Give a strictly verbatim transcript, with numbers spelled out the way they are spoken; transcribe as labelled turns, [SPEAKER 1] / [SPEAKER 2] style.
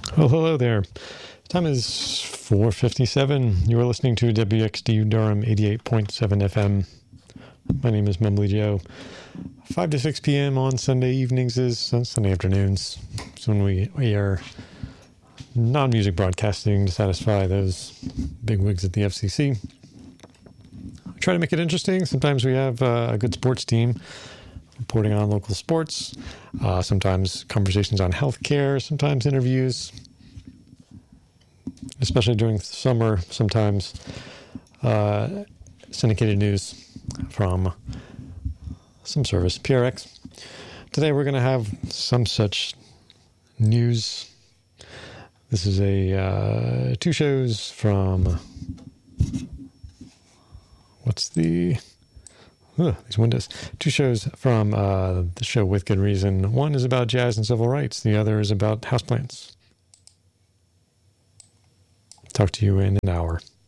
[SPEAKER 1] Oh, hello there. Time is four fifty-seven. You are listening to W X D U Durham eighty-eight point seven F M. My name is Mumbly Joe. five to six p.m. on Sunday evenings is uh, Sunday afternoons. So when we, we are non-music broadcasting to satisfy those big wigs at the F C C. We try to make it interesting. Sometimes we have uh, a good sports team reporting on local sports. Uh, sometimes conversations on healthcare. Sometimes interviews. Especially during the summer, sometimes uh, syndicated news from some service, P R X. Today we're going to have some such news. This is a uh, two shows from, what's the, ugh, these windows. Two shows from uh, the show With Good Reason. One is about jazz and civil rights. The other is about houseplants. Talk to you in an hour.